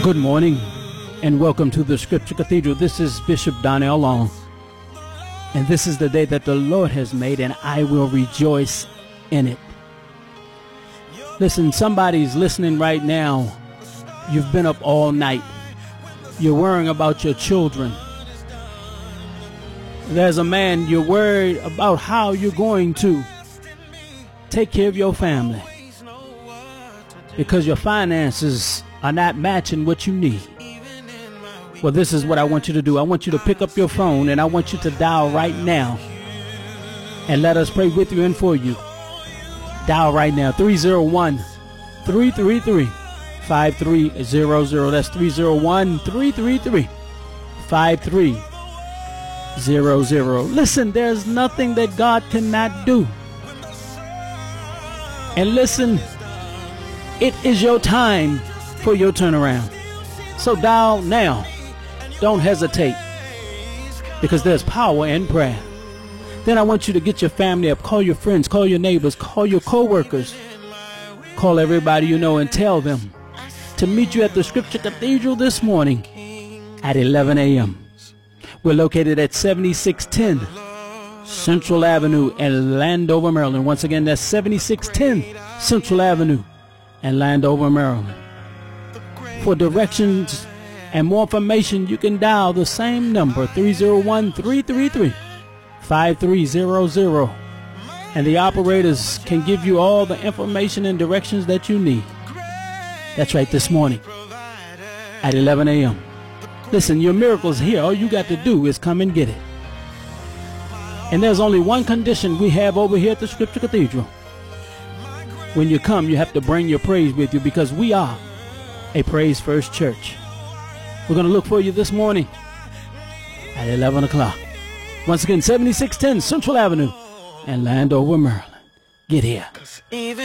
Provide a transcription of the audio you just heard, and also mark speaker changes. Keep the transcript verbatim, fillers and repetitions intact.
Speaker 1: Good morning and welcome to the Scripture Cathedral. This is Bishop Donnell Long, and this is the day that the Lord has made, and I will rejoice in it. Listen, somebody's listening right now. You've been up all night. You're worrying about your children. There's a man, you're worried about how you're going to take care of your family because your finances are not matching what you need. Well, this is what I want you to do. I want you to pick up your phone and I want you to dial right now and let us pray with you and for you. Dial right now, three oh one, three three three, five three zero zero. That's three oh one, three three three, five three zero zero. Listen, there's nothing that God cannot do. And listen, it is your time for your turnaround. So dial now. Don't hesitate, because there's power in prayer. Then I want you to get your family up. Call your friends, call your neighbors, call your co-workers. Call everybody you know and tell them to meet you at the Scripture Cathedral this morning at eleven a m We're located at seventy-six ten Central Avenue in Landover, Maryland. Once again, that's seventy-six ten Central Avenue in Landover, Maryland. For directions and more information, you can dial the same number, three oh one, three three three, five three zero zero. And the operators can give you all the information and directions that you need. That's right, this morning at eleven a m Listen, your miracle's here. All you got to do is come and get it. And there's only one condition we have over here at the Scripture Cathedral. When you come, you have to bring your praise with you, because we are a Praise First Church. We're going to look for you this morning at eleven o'clock. Once again, seventy-six ten Central Avenue in Landover, Maryland. Get here.